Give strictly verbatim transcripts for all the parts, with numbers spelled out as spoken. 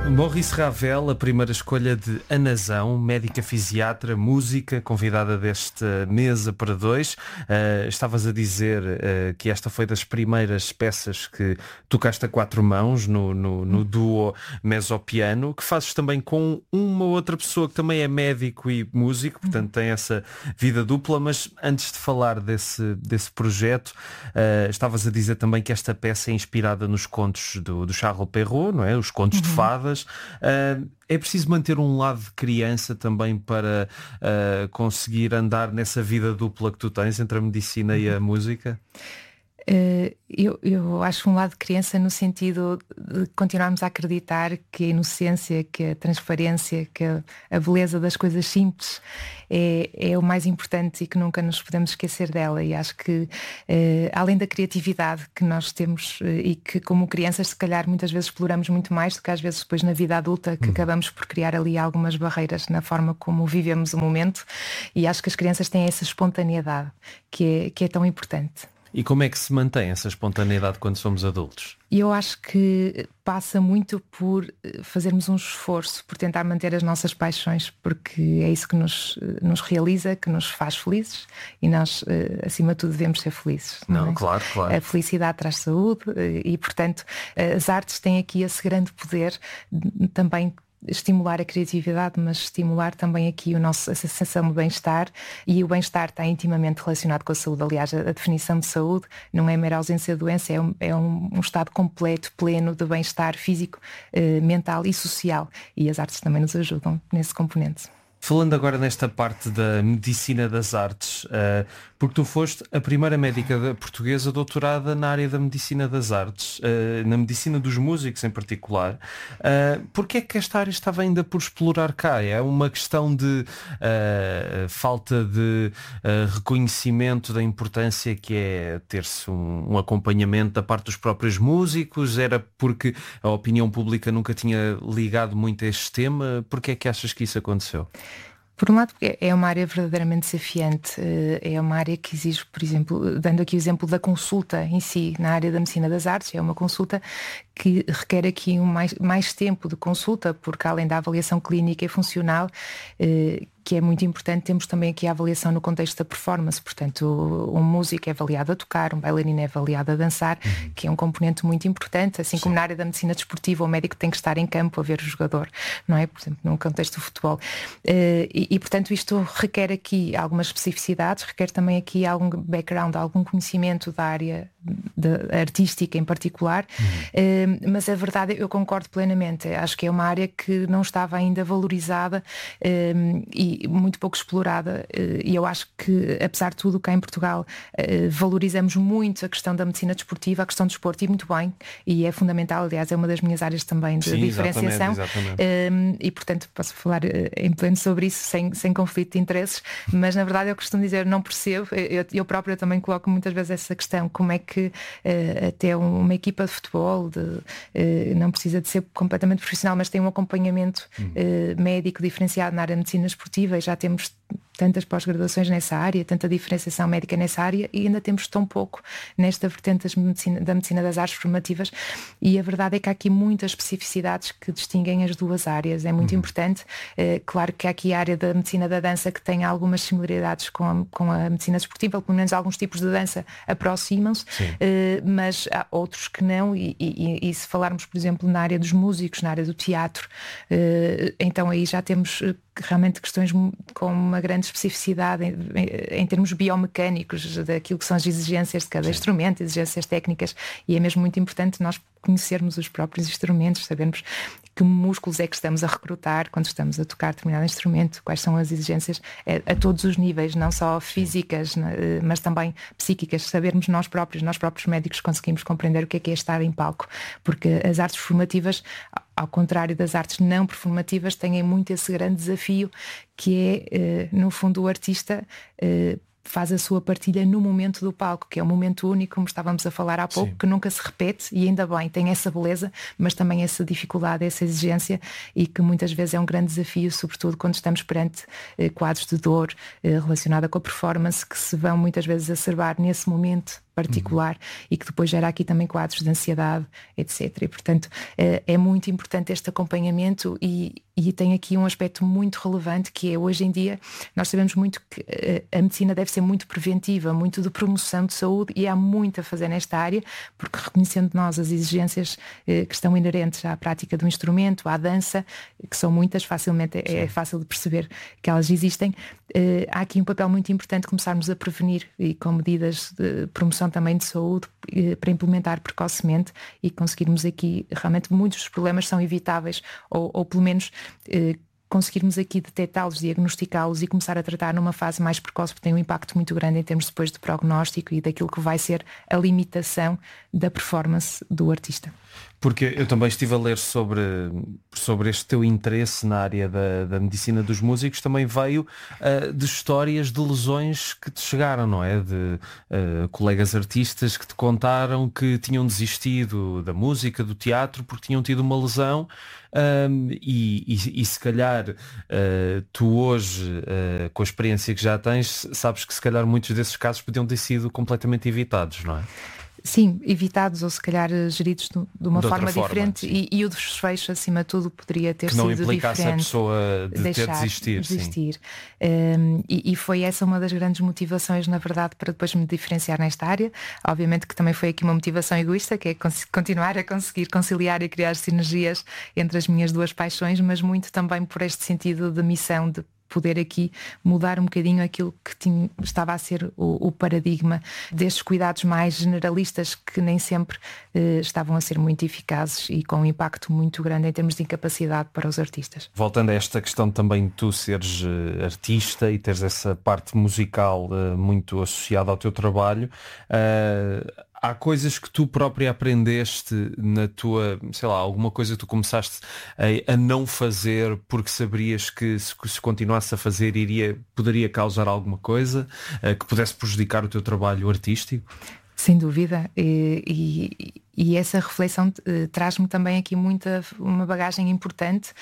Maurice Ravel, a primeira escolha de Anazão, médica fisiatra, música, convidada desta mesa para dois. Uh, estavas a dizer uh, que esta foi das primeiras peças que tocaste a quatro mãos no, no, no duo Mesopiano, que fazes também com uma outra pessoa que também é médico e músico, portanto tem essa vida dupla. Mas antes de falar desse, desse projeto, uh, estavas a dizer também que esta peça é inspirada nos contos do, do Charles Perrault, não é? Os contos uhum. de fadas. Uh, é preciso manter um lado de criança também para uh, conseguir andar nessa vida dupla que tu tens entre a medicina e a música? Uh, eu, eu acho um lado de criança no sentido de continuarmos a acreditar que a inocência, que a transparência, que a, a beleza das coisas simples é, é o mais importante e que nunca nos podemos esquecer dela. E acho que uh, além da criatividade que nós temos uh, e que como crianças se calhar muitas vezes exploramos muito mais do que às vezes depois na vida adulta, que hum. acabamos por criar ali algumas barreiras na forma como vivemos o momento, e acho que as crianças têm essa espontaneidade que é, que é tão importante. E como é que se mantém essa espontaneidade quando somos adultos? E eu acho que passa muito por fazermos um esforço, por tentar manter as nossas paixões, porque é isso que nos, nos realiza, que nos faz felizes, e nós, acima de tudo, devemos ser felizes. Não, não é? claro, claro. A felicidade traz saúde e, portanto, as artes têm aqui esse grande poder de, também estimular a criatividade, mas estimular também aqui o nosso, a sensação de bem-estar, e o bem-estar está intimamente relacionado com a saúde. Aliás, a, a definição de saúde não é mera ausência de doença, é um, é um, um estado completo, pleno de bem-estar físico, eh, mental e social, e as artes também nos ajudam nesse componente. Falando agora nesta parte da medicina das artes, uh, porque tu foste a primeira médica portuguesa doutorada na área da medicina das artes, uh, na medicina dos músicos em particular. Uh, porque é que esta área estava ainda por explorar cá? É uma questão de uh, falta de uh, reconhecimento da importância que é ter-se um, um acompanhamento da parte dos próprios músicos? Era porque a opinião pública nunca tinha ligado muito a este tema? Porque é que achas que isso aconteceu? Por um lado, é uma área verdadeiramente desafiante, é uma área que exige, por exemplo, dando aqui o exemplo da consulta em si, na área da medicina das artes, é uma consulta que requer aqui um mais, mais tempo de consulta, porque além da avaliação clínica e funcional, que é muito importante, temos também aqui a avaliação no contexto da performance. Portanto, um músico é avaliado a tocar, um bailarino é avaliado a dançar, uhum. que é um componente muito importante, assim Sim. como na área da medicina desportiva, o médico tem que estar em campo a ver o jogador, não é? Por exemplo, num contexto do futebol. E, e, portanto, isto requer aqui algumas especificidades, requer também aqui algum background, algum conhecimento da área de, artística em particular, uhum. mas a verdade, eu concordo plenamente, acho que é uma área que não estava ainda valorizada e muito pouco explorada, e eu acho que, apesar de tudo, cá em Portugal valorizamos muito a questão da medicina desportiva, a questão do desporto, e muito bem, e é fundamental, aliás, é uma das minhas áreas também de Sim, diferenciação, exatamente, exatamente. E portanto posso falar em pleno sobre isso sem, sem conflito de interesses, mas na verdade eu costumo dizer, não percebo, eu, eu própria também coloco muitas vezes essa questão, como é que uh, até uma equipa de futebol de, uh, não precisa de ser completamente profissional, mas tem um acompanhamento uh, médico diferenciado na área de medicina esportiva, e já temos tantas pós-graduações nessa área, tanta diferenciação médica nessa área, e ainda temos tão pouco nesta vertente das medicina, da medicina das artes formativas, e a verdade é que há aqui muitas especificidades que distinguem as duas áreas, é muito uhum. importante. Uh, claro que há aqui a área da medicina da dança que tem algumas similaridades com a, com a medicina desportiva, pelo menos alguns tipos de dança aproximam-se, uh, mas há outros que não, e, e, e se falarmos, por exemplo, na área dos músicos, na área do teatro, uh, então aí já temos uh, realmente questões com uma grande especificidade em, em, em termos biomecânicos daquilo que são as exigências de cada Sim. instrumento, exigências técnicas, e é mesmo muito importante nós conhecermos os próprios instrumentos, sabermos que músculos é que estamos a recrutar quando estamos a tocar determinado instrumento, quais são as exigências a, a todos os níveis, não só físicas, mas também psíquicas, sabermos nós próprios, nós próprios médicos conseguimos compreender o que é que é estar em palco, porque as artes formativas, ao contrário das artes não performativas, têm muito esse grande desafio que é, no fundo, o artista faz a sua partilha no momento do palco, que é um momento único, como estávamos a falar há pouco, Sim. que nunca se repete, e ainda bem, tem essa beleza, mas também essa dificuldade, essa exigência, e que muitas vezes é um grande desafio, sobretudo quando estamos perante eh, quadros de dor eh, relacionada com a performance, que se vão muitas vezes acerbar nesse momento particular uhum. e que depois gera aqui também quadros de ansiedade, etcétera. E portanto é, é muito importante este acompanhamento e, e tem aqui um aspecto muito relevante, que é hoje em dia nós sabemos muito que a medicina deve ser muito preventiva, muito de promoção de saúde, e há muito a fazer nesta área, porque reconhecendo nós as exigências eh, que estão inerentes à prática do instrumento, à dança, que são muitas, facilmente é, é fácil de perceber que elas existem, eh, há aqui um papel muito importante começarmos a prevenir e com medidas de promoção também de saúde eh, para implementar precocemente e conseguirmos aqui, realmente muitos dos problemas são evitáveis, ou, ou pelo menos eh, conseguirmos aqui detectá-los, diagnosticá-los e começar a tratar numa fase mais precoce, porque tem um impacto muito grande em termos depois de prognóstico e daquilo que vai ser a limitação da performance do artista. Porque eu também estive a ler sobre, sobre este teu interesse na área da, da medicina dos músicos, também veio uh, de histórias de lesões que te chegaram, não é? De uh, colegas artistas que te contaram que tinham desistido da música, do teatro, porque tinham tido uma lesão. Um, e, e, e se calhar uh, tu hoje, uh, com a experiência que já tens, sabes que se calhar muitos desses casos podiam ter sido completamente evitados, não é? Sim, evitados ou se calhar geridos de, de uma de forma, forma diferente e, e o desfecho acima de tudo poderia ter que sido não diferente. implicasse a pessoa de deixar, ter desistir. desistir. Um, e, e foi essa uma das grandes motivações, na verdade, para depois me diferenciar nesta área. Obviamente que também foi aqui uma motivação egoísta, que é continuar a conseguir conciliar e criar sinergias entre as minhas duas paixões, mas muito também por este sentido de missão, de poder aqui mudar um bocadinho aquilo que tinha, estava a ser o, o paradigma destes cuidados mais generalistas que nem sempre eh, estavam a ser muito eficazes e com um impacto muito grande em termos de incapacidade para os artistas. Voltando a esta questão também de tu seres uh, artista e teres essa parte musical uh, muito associada ao teu trabalho, uh, há coisas que tu própria aprendeste na tua, sei lá, alguma coisa que tu começaste a, a não fazer porque saberias que se, se continuasse a fazer iria, poderia causar alguma coisa uh, que pudesse prejudicar o teu trabalho artístico? Sem dúvida, e, e, e essa reflexão uh, traz-me também aqui muita, uma bagagem importante,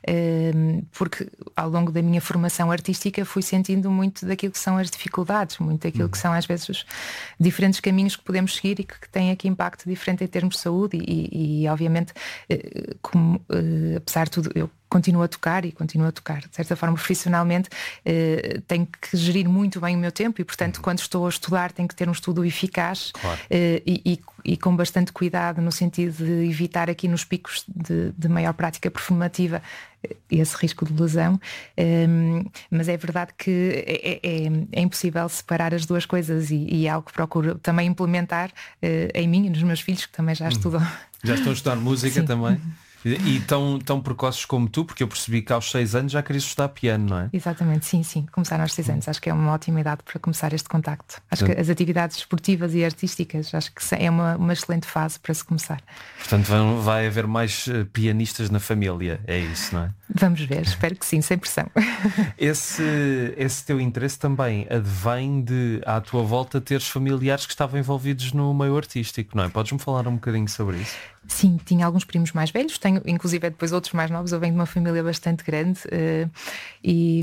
uh, porque ao longo da minha formação artística fui sentindo muito daquilo que são as dificuldades, muito daquilo uhum. que são às vezes os diferentes caminhos que podemos seguir e que, que têm aqui impacto diferente em termos de saúde e, e obviamente, uh, como, uh, apesar de tudo, eu continuo a tocar e continuo a tocar. De certa forma, profissionalmente, eh, tenho que gerir muito bem o meu tempo e, portanto, uhum. quando estou a estudar, tenho que ter um estudo eficaz claro. eh, e, e, e com bastante cuidado, no sentido de evitar aqui nos picos de, de maior prática performativa esse risco de lesão. Um, mas é verdade que é, é, é impossível separar as duas coisas e, e é algo que procuro também implementar uh, em mim e nos meus filhos, que também já estudam. Já estão a estudar música Sim. também? E tão, tão precoces como tu, porque eu percebi que aos seis anos já querias estudar piano, não é? Exatamente, sim, sim. Começaram aos seis anos. Acho que é uma ótima idade para começar este contacto. Acho que as atividades esportivas e artísticas, acho que é uma, uma excelente fase para se começar. Portanto, vai, vai haver mais uh, pianistas na família, é isso, não é? Vamos ver, espero que sim, sem pressão. Esse, esse teu interesse também advém de, à tua volta, teres familiares que estavam envolvidos no meio artístico, não é? Podes-me falar um bocadinho sobre isso? Sim, tinha alguns primos mais velhos, tenho inclusive depois outros mais novos. Eu venho de uma família bastante grande uh, e,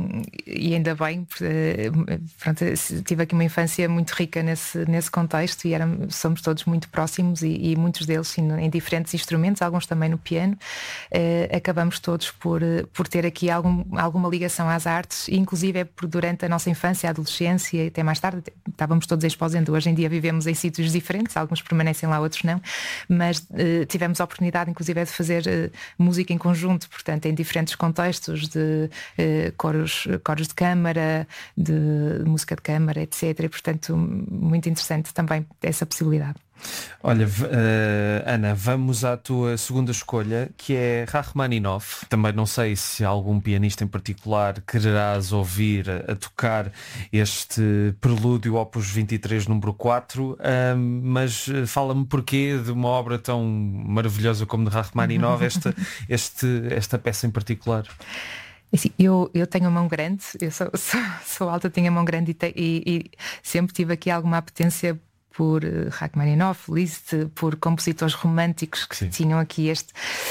e ainda bem, uh, pronto, tive aqui uma infância muito rica nesse, nesse contexto e eram, somos todos muito próximos e, e muitos deles sim, em diferentes instrumentos, alguns também no piano. Uh, acabamos todos por, por ter aqui algum, alguma ligação às artes e inclusive é por durante a nossa infância, a adolescência e até mais tarde, estávamos todos exposendo. Hoje em dia vivemos em sítios diferentes, alguns permanecem lá, outros não, mas Uh, tivemos a oportunidade inclusive de fazer uh, música em conjunto, portanto em diferentes contextos de uh, coros, coros de câmara, de música de câmara, etcétera. E portanto muito interessante também essa possibilidade. Olha, uh, Ana, vamos à tua segunda escolha, que é Rachmaninoff. Também não sei se algum pianista em particular quererás ouvir a tocar este prelúdio Opus vinte e três número quatro, uh, mas fala-me porquê de uma obra tão maravilhosa como de Rachmaninoff, esta, este, esta peça em particular. Assim, eu, eu tenho a mão grande, eu sou, sou, sou alta, tenho a mão grande e, te, e, e sempre tive aqui alguma apetência por uh, Rachmaninoff, Liszt, por compositores românticos que Sim. tinham aqui este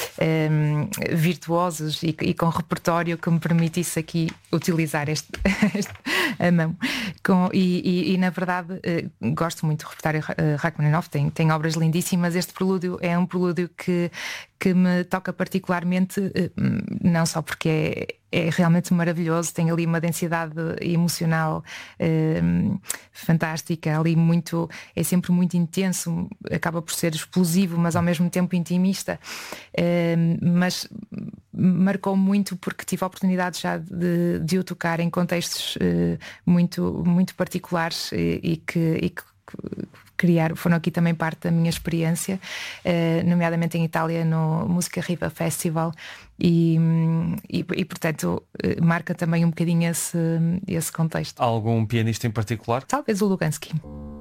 um, virtuosos e, e com repertório que me permitisse aqui utilizar este, este, a mão. Com, e, e, e na verdade gosto muito do repertório Rachmaninoff, tem, tem obras lindíssimas. Este prelúdio é um prelúdio que, que me toca particularmente, não só porque é, é realmente maravilhoso, tem ali uma densidade emocional eh, fantástica, ali muito, é sempre muito intenso, acaba por ser explosivo, mas ao mesmo tempo intimista, eh, mas marcou muito porque tive a oportunidade já de, de o tocar em contextos eh, muito, muito particulares e, e que, e que criar, foram aqui também parte da minha experiência, eh, nomeadamente em Itália no Música Riva Festival e, e, e portanto eh, marca também um bocadinho esse, esse contexto. Algum pianista em particular? Talvez o Lugansky.